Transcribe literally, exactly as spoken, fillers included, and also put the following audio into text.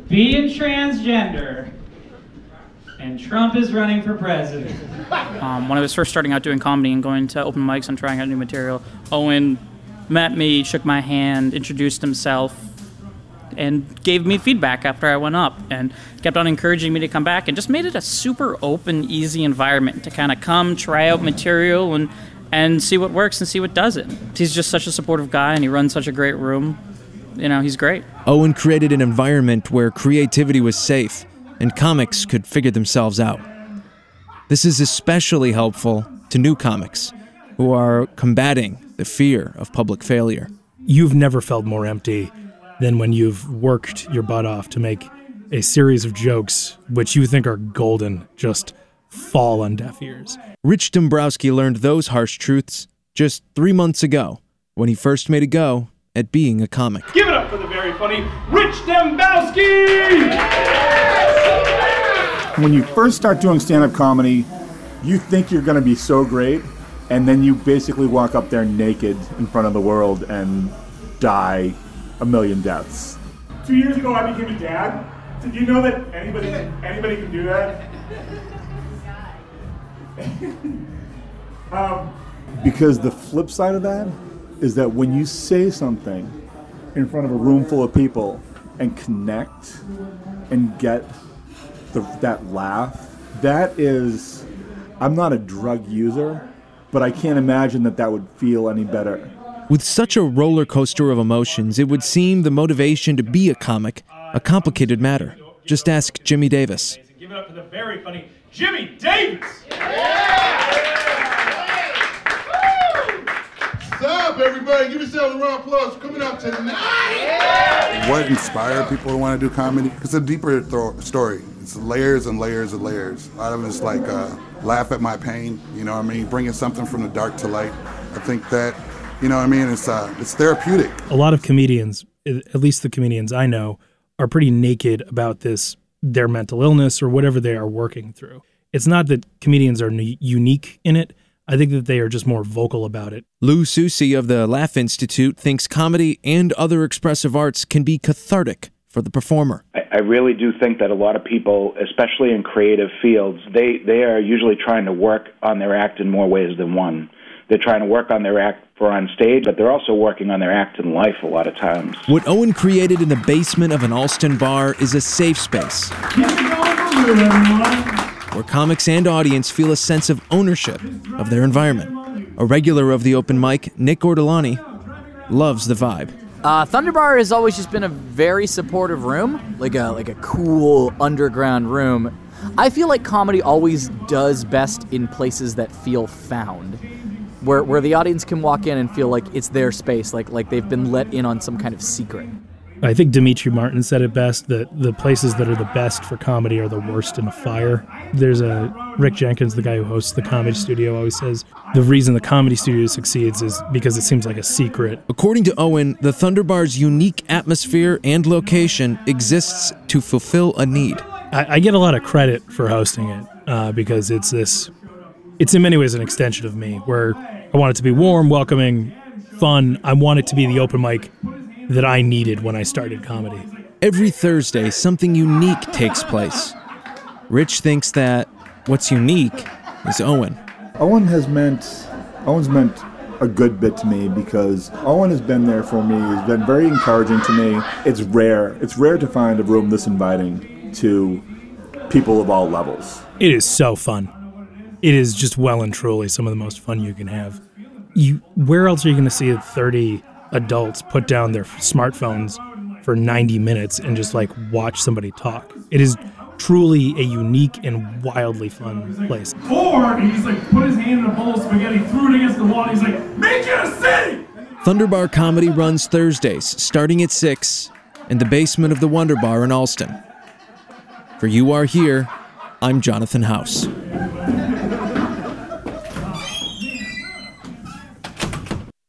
being transgender, and Trump is running for president. Um, when I was first starting out doing comedy and going to open mics and trying out new material, Owen met me, shook my hand, introduced himself, and gave me feedback after I went up, and kept on encouraging me to come back, and just made it a super open, easy environment to kind of come, try out material, and and see what works and see what doesn't. He's just such a supportive guy, and he runs such a great room. You know, he's great. Owen created an environment where creativity was safe and comics could figure themselves out. This is especially helpful to new comics who are combating the fear of public failure. You've never felt more empty than when you've worked your butt off to make a series of jokes which you think are golden just fall on deaf ears. Rich Dombrowski learned those harsh truths just three months ago when he first made a go at being a comic. Give it up for the very funny Rich Dombrowski! When you first start doing stand-up comedy, you think you're going to be so great, and then you basically walk up there naked in front of the world and die a million deaths. Two years ago, I became a dad. Did you know that anybody anybody can do that? um, because the flip side of that is that when you say something in front of a room full of people and connect and get the, that laugh, that is, I'm not a drug user, but I can't imagine that that would feel any better. With such a roller coaster of emotions, it would seem the motivation to be a comic a complicated matter. Just ask Jimmy Davis. Give it up for the very funny Jimmy Davis! What's up, everybody? Give yourselves a round of applause for coming out tonight! What inspired people to want to do comedy? It's a deeper th- story. It's layers and layers and layers. A lot of it's like uh, laugh at my pain, you know what I mean? Bringing something from the dark to light. I think that, you know what I mean? It's uh, it's therapeutic. A lot of comedians, at least the comedians I know, are pretty naked about this, their mental illness or whatever they are working through. It's not that comedians are n- unique in it. I think that they are just more vocal about it. Lou Susi of the Laugh Institute thinks comedy and other expressive arts can be cathartic for the performer. I, I really do think that a lot of people, especially in creative fields, they, they are usually trying to work on their act in more ways than one. They're trying to work on their act for on stage, but they're also working on their act in life a lot of times. What Owen created in the basement of an Allston bar is a safe space where comics and audience feel a sense of ownership of their environment. A regular of the open mic, Nick Ortolani, loves the vibe. Uh, Thunder Bar has always just been a very supportive room, like a like a cool underground room. I feel like comedy always does best in places that feel found, where where the audience can walk in and feel like it's their space, like like they've been let in on some kind of secret. I think Dimitri Martin said it best, that the places that are the best for comedy are the worst in a fire. There's a Rick Jenkins, the guy who hosts the Comedy Studio, always says the reason the Comedy Studio succeeds is because it seems like a secret. According to Owen, the Thunder Bar's unique atmosphere and location exists to fulfill a need. I, I get a lot of credit for hosting it uh, because it's this, it's in many ways an extension of me, where I want it to be warm, welcoming, fun. I want it to be the open mic that I needed when I started comedy. Every Thursday, something unique takes place. Rich thinks that what's unique is Owen. Owen has meant, Owen's meant a good bit to me because Owen has been there for me. He's been very encouraging to me. It's rare. It's rare to find a room this inviting to people of all levels. It is so fun. It is just well and truly some of the most fun you can have. You, where else are you going to see thirty adults put down their smartphones for ninety minutes and just like watch somebody talk? It is truly a unique and wildly fun place. Four, and he's like put his hand in a bowl of spaghetti, threw it against the wall, and he's like, make it a city! Thunder Bar Comedy runs Thursdays, starting at six, in the basement of the Wonder Bar in Allston. For You Are Here, I'm Jonathan House.